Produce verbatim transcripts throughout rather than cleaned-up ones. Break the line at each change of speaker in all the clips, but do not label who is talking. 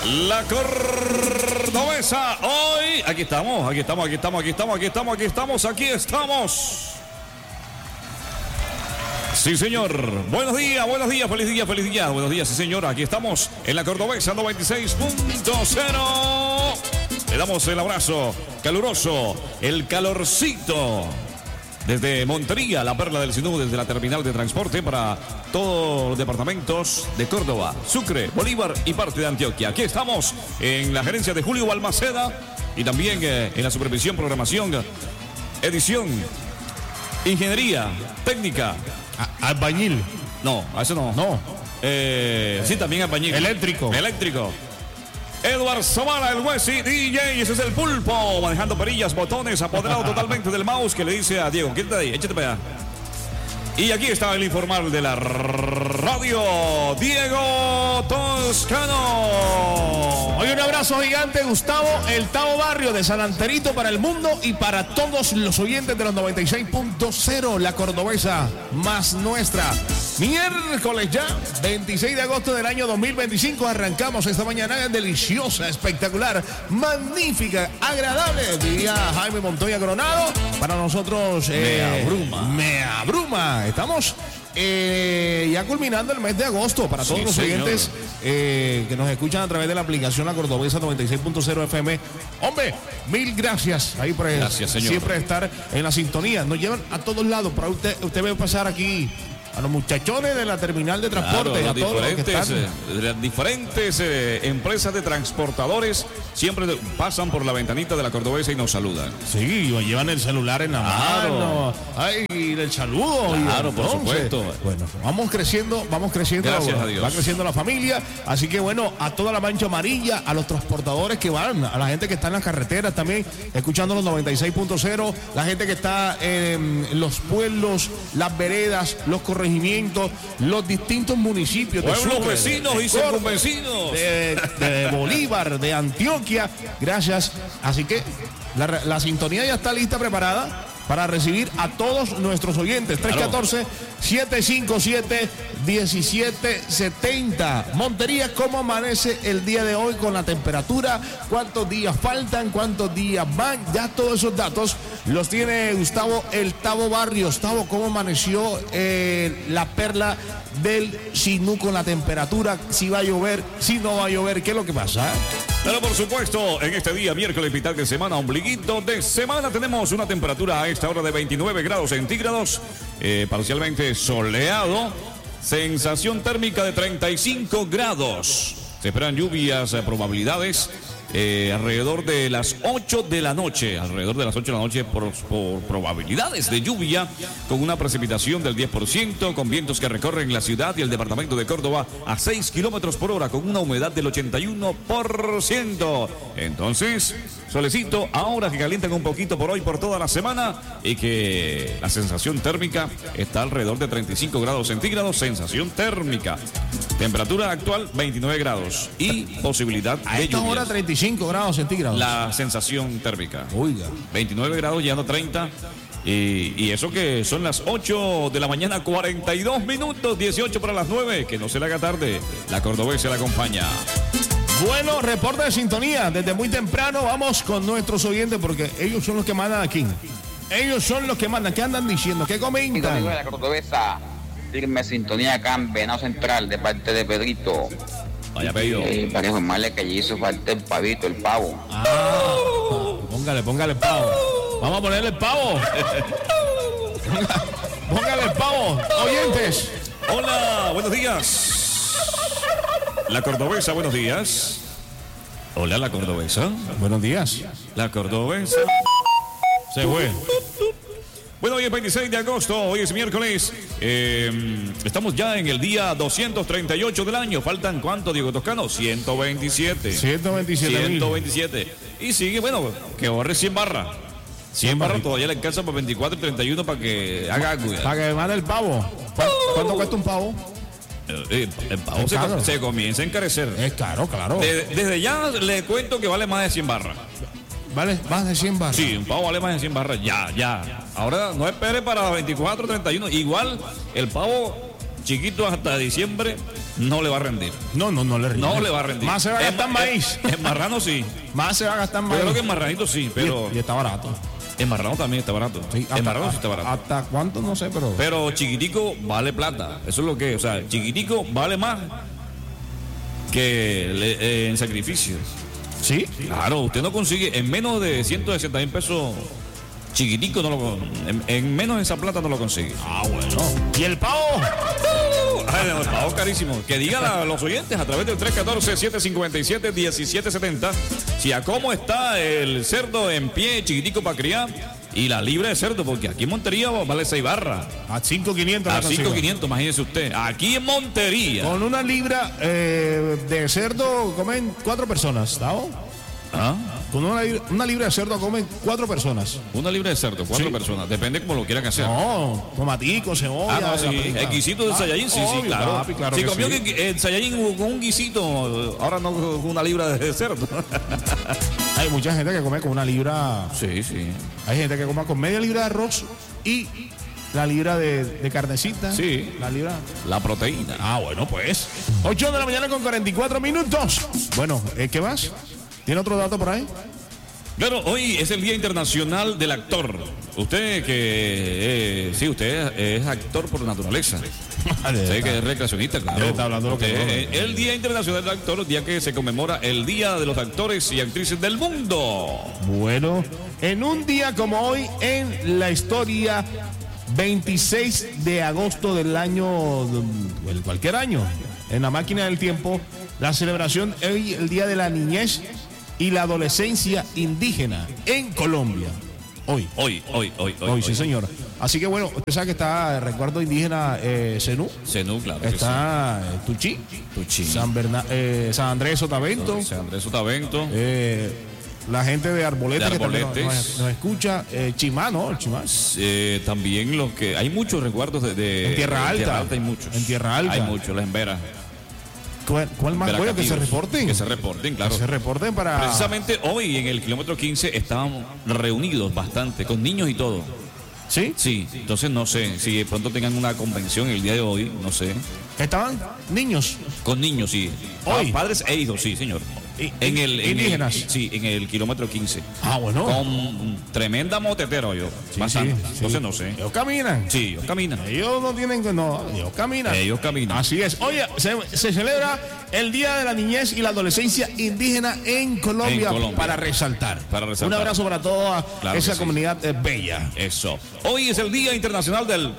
La Cordobesa. Hoy, aquí estamos, aquí estamos, aquí estamos, aquí estamos, aquí estamos, aquí estamos, aquí estamos. Sí, señor. Buenos días, buenos días, feliz día, feliz día. Buenos días, sí, señor. Aquí estamos en la Cordobesa noventa y seis punto cero. Le damos el abrazo caluroso, el calorcito. Desde Montería, la perla del Sinú, desde la terminal de transporte para todos los departamentos de Córdoba, Sucre, Bolívar y parte de Antioquia. Aquí estamos en la gerencia de Julio Balmaceda y también eh, en la supervisión, programación, edición, ingeniería, técnica.
A albañil.
No, a eso no.
No.
Eh, sí, también albañil.
Eléctrico.
Eléctrico. Edward Zavala, el Wessi, D J, ese es el pulpo, manejando perillas, botones, apoderado totalmente del mouse, que le dice a Diego, quédate ahí, échate para allá. Y aquí está el informal de la radio, Diego Toscano.
Hoy un abrazo gigante, Gustavo, el Tavo Barrio de San Anterito para el mundo y para todos los oyentes de los noventa y seis punto cero, la Cordobesa más nuestra. Miércoles ya, veintiséis de agosto del año dos mil veinticinco, arrancamos esta mañana deliciosa, espectacular, magnífica, agradable, diría Jaime Montoya Coronado. Para nosotros
eh, me abruma.
Me abruma. Estamos eh, ya culminando el mes de agosto para todos sí, los señor. oyentes eh, que nos escuchan a través de la aplicación La Cordobesa noventa y seis punto cero F M. Hombre, mil gracias ahí por
gracias,
siempre estar en la sintonía. Nos llevan a todos lados. Para usted, usted ve pasar aquí a los muchachones de la terminal de transporte,
claro,
a todos los que están.
Eh, las diferentes eh, empresas de transportadores siempre pasan por la ventanita de la Cordobesa y nos saludan.
Sí, llevan el celular en la
claro.
mano. Ay, y el saludo.
Claro,
y
por supuesto.
Bueno, vamos creciendo, vamos creciendo.
Gracias a Dios.
Va creciendo la familia. Así que bueno, a toda la mancha amarilla, a los transportadores que van, a la gente que está en las carreteras también, escuchando los noventa y seis punto cero, la gente que está en los pueblos, las veredas, los corredores, regimientos, los distintos municipios de
pueblos
Sucre,
vecinos
de,
y circunvecinos
de, de Bolívar, de Antioquia. Gracias. Así que la, la sintonía ya está lista, preparada para recibir a todos nuestros oyentes. tres uno cuatro, siete cinco siete, uno siete siete cero. Montería, ¿cómo amanece el día de hoy con la temperatura? ¿Cuántos días faltan? ¿Cuántos días van? Ya todos esos datos los tiene Gustavo el Tavo Barrio. Gustavo, ¿cómo amaneció eh, la perla del Sinú con la temperatura? Si va a llover, si no va a llover, ¿qué es lo que pasa?
Pero por supuesto, en este día, miércoles, mitad de semana, ombliguito de semana, tenemos una temperatura a esta hora de veintinueve grados centígrados, eh, parcialmente soleado, sensación térmica de treinta y cinco grados. Se esperan lluvias, eh, probabilidades eh, alrededor de las ocho de la noche, alrededor de las ocho de la noche por, por probabilidades de lluvia, con una precipitación del diez por ciento, con vientos que recorren la ciudad y el departamento de Córdoba a seis kilómetros por hora, con una humedad del ochenta y uno por ciento. Entonces, solecito, ahora que calientan un poquito por hoy, por toda la semana, y que la sensación térmica está alrededor de treinta y cinco grados centígrados, sensación térmica. Temperatura actual veintinueve grados y posibilidad de
a esta
lluvias.
hora treinta y cinco grados centígrados.
La sensación térmica.
Oiga.
veintinueve grados, llegando a treinta. Y, y eso que son las ocho de la mañana, cuarenta y dos minutos, dieciocho para las nueve. Que no se le haga tarde. La Cordobesa la acompaña.
Bueno, reporte de sintonía. Desde muy temprano vamos con nuestros oyentes porque ellos son los que mandan aquí. Ellos son los que mandan. ¿Qué andan diciendo? ¿Qué comentan?
Amigo de la Cordobesa, firme sintonía acá en Venado Central de parte de Pedrito.
Vaya pedido.
Eh, para informarle que allí hizo falta el pavito, el pavo.
Ah, póngale, póngale el pavo. Vamos a ponerle el pavo. Póngale el pavo. Oyentes.
Hola, buenos días. La Cordobesa, buenos días. Hola, la Cordobesa.
Buenos días.
La Cordobesa.
Se fue.
Bueno, hoy es veintiséis de agosto, hoy es miércoles. Eh, estamos ya en el día doscientos treinta y ocho del año. ¿Faltan cuánto, Diego Toscano? ciento veintisiete.
ciento veintisiete.
ciento veintisiete. Y sigue, bueno, que ahorre cien barras. cien barras todavía le alcanza para veinticuatro y treinta y uno para que haga algo.
Para que me mande el pavo. ¿Cuánto cuesta un pavo?
El, el pavo se, se comienza a encarecer.
Es caro, claro.
De, desde ya le cuento que vale más de cien barras.
¿Vale? Más de cien barras.
Sí, un pavo vale más de cien barras. Ya, ya. Ahora no espere para veinticuatro, treinta y uno. Igual el pavo chiquito hasta diciembre no le va a rendir.
No, no, no le rinde.
No le va a rendir.
Más se va a gastar en maíz.
En, en marrano sí.
Más se va a gastar en
Yo
maíz.
creo que en marranito sí, pero.
Y, y está barato.
En marrano también está barato.
Sí, hasta,
en marrano sí está barato.
¿Hasta cuánto? No sé, pero.
Pero chiquitico vale plata. Eso es lo que es. O sea, chiquitico vale más que le, eh, en sacrificios.
¿Sí?
Claro, usted no consigue en menos de ciento sesenta mil pesos. Chiquitico no lo en, en menos de esa plata no lo consigue.
Ah, bueno. ¿Y el pavo?
Ay, el pavo carísimo. Que digan a los oyentes a través del tres uno cuatro, siete cinco siete, uno siete siete cero si a cómo está el cerdo en pie, chiquitico para criar, y la libra de cerdo, porque aquí en Montería vale seis barras.
A cinco mil quinientos.
A cinco mil quinientos, imagínese usted. Aquí en Montería.
Con una libra eh, de cerdo comen cuatro personas, ¿no?
¿Ah?
Con una, una libra de cerdo comen cuatro personas.
Una libra de cerdo, cuatro
Sí.
personas. Depende como lo quieran hacer.
No, tomatico, cebolla.
Ah, no, sí.
paprika.
El guisito del
Ah,
Saiyajin, sí,
obvio,
sí, claro.
papi, claro
si
que
comió
sí.
que- el Saiyajin con un guisito, ahora no con una libra de cerdo.
Hay mucha gente que come con una libra.
Sí, sí.
Hay gente que come con media libra de arroz y la libra de, de carnecita.
Sí.
La libra.
La proteína.
Ah, bueno, pues. ocho de la mañana con cuarenta y cuatro minutos. Bueno, ¿eh, ¿qué más? ¿Tiene otro dato por ahí?
Claro, hoy es el Día Internacional del Actor. Usted que, eh, sí, usted es actor por naturaleza. Usted que es recreacionista, claro.
Debe estar hablando lo que
Usted,
no,
eh, el Día Internacional del Actor, día que se conmemora el Día de los Actores y Actrices del Mundo.
Bueno, en un día como hoy en la historia, veintiséis de agosto del año, el cualquier año, en la máquina del tiempo, la celebración hoy, el Día de la Niñez y la Adolescencia Indígena en Colombia. Hoy.
Hoy, hoy, hoy, hoy.
Hoy, sí, señor. Así que bueno, usted sabe que está el recuerdo indígena eh, Zenú,
Zenú, claro. que
está eh, Tuchí,
sí. Tuchí.
San, Berna- eh, San Andrés Sotavento,
San Andrés Sotavento.
eh, la gente de Arbolete,
De
que también nos,
Arboletes.
nos- nos escucha, eh, Chimá, ¿no? El Chimá.
Eh, también los que hay muchos recuerdos de, de-
En Tierra Alta.
en Tierra Alta hay muchos.
En Tierra Alta.
Hay muchos, las Emberas.
¿Cuál, cuál más? Bueno, que se reporten.
Que se reporten, claro.
Que se reporten para.
Precisamente hoy en el kilómetro quince estábamos reunidos bastante, con niños y todo.
¿Sí?
Sí, entonces no sé, si de pronto tengan una convención el día de hoy, no sé.
Estaban niños.
Con niños, sí.
Hoy.
Padres e hijos, sí, señor.
I-
En el, en
indígenas.
el- sí, en el kilómetro quince.
Ah, bueno.
Con tremenda motetera yo.
Sí,
bastante.
sí, sí.
Entonces no sé.
Ellos caminan.
Sí, ellos caminan.
Ellos no tienen que. No, ellos caminan.
Ellos caminan.
Así es. Oye, se, se celebra el Día de la Niñez y la Adolescencia Indígena en Colombia,
En Colombia.
para resaltar.
Para resaltar.
Un abrazo para toda
Claro
esa
que sí.
comunidad eh, bella.
Eso. Hoy es el Día Internacional del...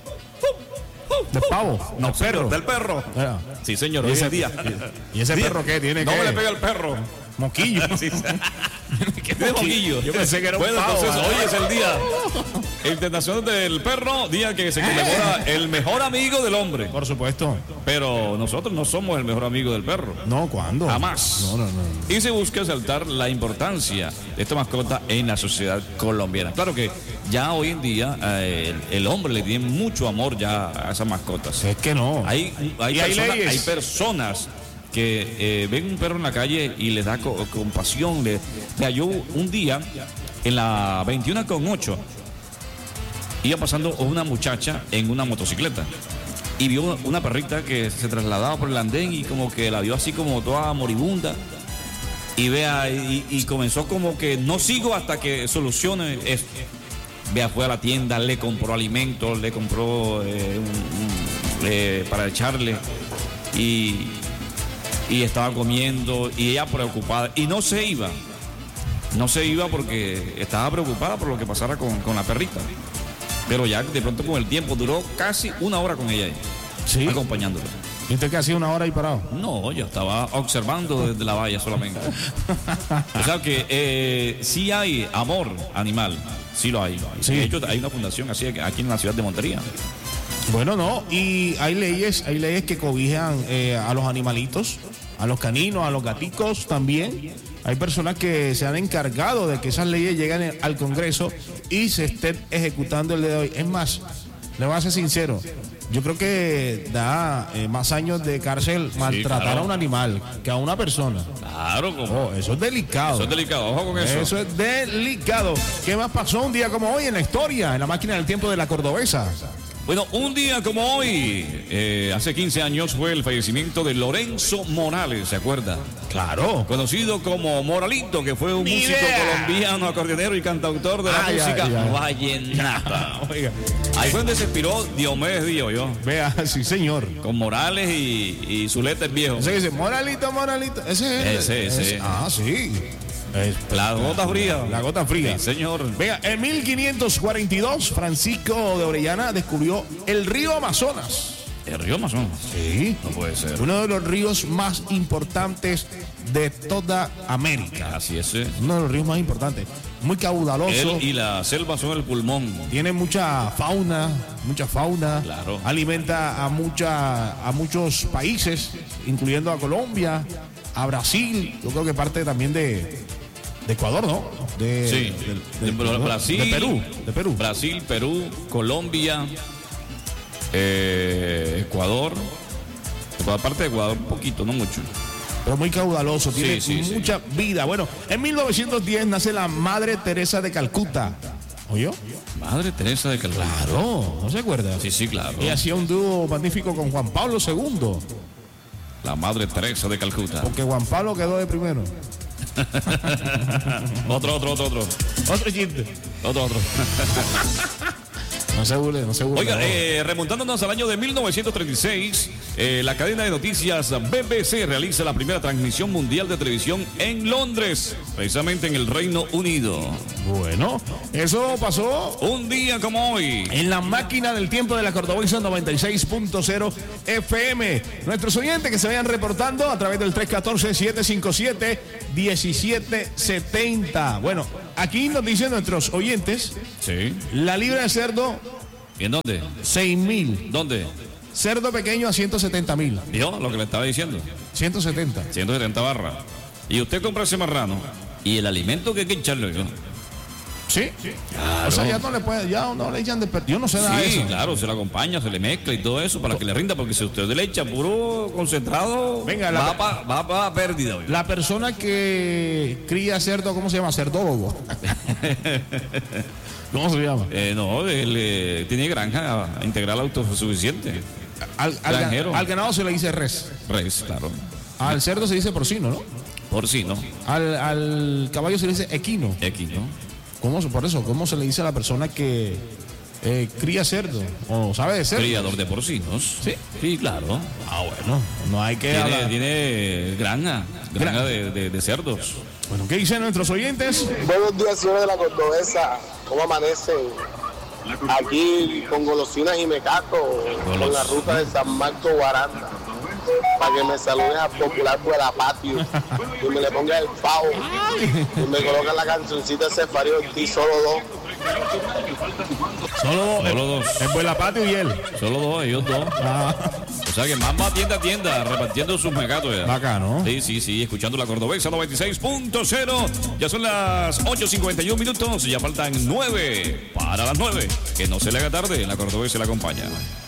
De pavo.
No, perro. Del perro.
Mira.
Sí, señor,
¿Y
hoy
ese-
es el día.
¿Y ese
Día.
perro qué tiene?
No
qué?
me le pega el perro.
Moquillo.
Sí. ¿Qué de moquillo?
Yo pensé que era un
Bueno,
pavo,
entonces
¿verdad?
hoy es el Día Internacional del Perro, día que se conmemora el mejor amigo del hombre.
Por supuesto.
Pero nosotros no somos el mejor amigo del perro.
No, ¿cuándo?
Jamás.
No, no, no.
Y se busca resaltar la importancia de esta mascota en la sociedad colombiana. Claro que ya hoy en día eh, el, el hombre le tiene mucho amor ya a esas mascotas.
Es que no.
Hay, hay,
Y hay
personas,
leyes.
hay personas que eh, ven un perro en la calle y les da co- compasión. Le, mira, yo un día en la veintiuno con ocho iba pasando una muchacha en una motocicleta y vio una perrita que se trasladaba por el andén y como que la vio así como toda moribunda y vea y, y comenzó como que no sigo hasta que solucione esto. Vea, fue a la tienda, le compró alimentos, le compró eh, un- un- eh, para echarle y, y estaba comiendo y ella preocupada y no se iba. No se iba porque estaba preocupada por lo que pasara con, con la perrita. Pero ya de pronto con el tiempo duró casi una hora con ella ahí,
Sí.
acompañándola.
¿Y usted qué hacía una hora ahí parado?
No, yo estaba observando desde la valla solamente. O sea que eh, sí hay amor animal, sí lo hay.
Sí.
De hecho, hay una fundación así aquí en la ciudad de Montería.
Bueno, no. Y hay leyes, hay leyes que cobijan eh, a los animalitos, a los caninos, a los gaticos también. Hay personas que se han encargado de que esas leyes lleguen al Congreso y se estén ejecutando el día de hoy. Es más, le voy a ser sincero, yo creo que da eh, más años de cárcel maltratar
claro.
a un animal que a una persona.
Claro, como.
Oh, eso es delicado.
Eso es delicado, ojo con eso.
Eso es delicado. ¿Qué más pasó un día como hoy en la historia, en la máquina del tiempo de la cordobesa?
Bueno, un día como hoy, eh, hace quince años, fue el fallecimiento de Lorenzo Morales, ¿se acuerda?
Claro.
Conocido como Moralito, que fue un
Ni
músico
idea.
colombiano, acordeonero y cantautor de la
Ay,
música
ay, ay.
vallenata.
Oiga.
Ahí fue donde se inspiró Diomedes Díaz, yo,
Vea, sí, señor.
con Morales y, y Zuleta el viejo.
Ese dice, Moralito, Moralito. Ese es.
Ese, ese.
es- Ah, sí. Es-
La gota fría.
La gota fría.
Sí, señor.
Venga, en mil quinientos cuarenta y dos, Francisco de Orellana descubrió el río Amazonas.
El río Amazonas.
Sí.
No puede ser.
Uno de los ríos más importantes de toda América.
Así es. eh.
Uno de los ríos más importantes. Muy caudaloso.
Él y la selva son el pulmón.
Tiene mucha fauna, mucha fauna.
Claro.
Alimenta a, mucha, a muchos países, incluyendo a Colombia, a Brasil. Yo creo que parte también de, de Ecuador, ¿no? De,
Sí,
de- de-
de Bra-
¿no?
Brasil,
De Perú. De Perú.
Brasil, Perú, Colombia, eh, Ecuador. Aparte de Ecuador, un poquito, no mucho.
Pero muy caudaloso, tiene
Sí, sí,
mucha vida. Bueno, en mil novecientos diez nace la Madre Teresa de Calcuta. ¿Oyó?
Madre Teresa de Calcuta.
Claro, ¿no se acuerda?
Sí, sí, claro.
Y hacía un dúo magnífico con Juan Pablo segundo,
La Madre Teresa de Calcuta.
porque Juan Pablo quedó de primero.
Otro, otro, otro, otro.
Otro chiste.
Otro, otro.
No se burle, no se burle.
Oiga,
no.
eh, remontándonos al año de mil novecientos treinta y seis, eh, la cadena de noticias B B C realiza la primera transmisión mundial de televisión en Londres, precisamente en el Reino Unido.
Bueno, eso pasó
Un día como hoy.
en la máquina del tiempo de la Cordobesa noventa y seis punto cero F M. Nuestros oyentes que se vayan reportando a través del tres uno cuatro, siete cinco siete, uno siete siete cero. Bueno, aquí nos dicen nuestros oyentes,
Sí.
la libra de cerdo,
¿Y en dónde?
seis mil.
¿Dónde?
Cerdo pequeño a ciento setenta mil.
¿Vio lo que le estaba diciendo?
ciento setenta.
ciento setenta barras. Y usted compra ese marrano. Y el alimento que hay que echarle. ¿no?
Sí. O sea, ya no le puede, ya no le echan de per- yo no sé nada de
Sí,
eso.
claro, se le acompaña, se le mezcla y todo eso para que le rinda, porque si usted le echa puro concentrado,
Venga, la-
va para va pa pérdida. ¿vio?
La persona que cría cerdo, ¿cómo se llama? Cerdólogo. ¿Cómo se llama?
Eh, no, él eh, tiene granja integral autosuficiente.
Al, al,
Granjero.
al ganado se le dice res.
Res, claro.
Al cerdo se dice porcino, ¿no?
Porcino,
Al, al caballo se le dice equino.
X, ¿no?
¿Cómo, se- por eso, ¿cómo se le dice a la persona que eh, cría cerdo? ¿O sabe de cerdo?
Criador de porcinos.
Sí.
Sí, claro.
Ah, bueno. No hay que
Tiene,
hablar.
tiene granja, granja de, de- de cerdos.
Bueno, ¿qué dicen nuestros oyentes?
Buenos días, señores de la Cordobesa. ¿Cómo amanecen? Aquí con golosinas y mecato, con la ruta de San Marcos Guaranda. Para que me saludes a Popular Buena Patio. Y me le ponga el pavo. Y me colocan la cancioncita de Cefario Ortiz, solo dos.
Solo dos.
Solo dos.
El Buenapatio y él.
Solo dos, ellos dos.
Ah,
O sea que más va tienda a tienda, repartiendo sus megatos ya.
bacano.
Sí, sí, sí, escuchando la Cordobesa noventa y seis punto cero. Ya son las ocho cincuenta y uno minutos, ya faltan nueve para las nueve. Que no se le haga tarde, la Cordobesa la acompaña.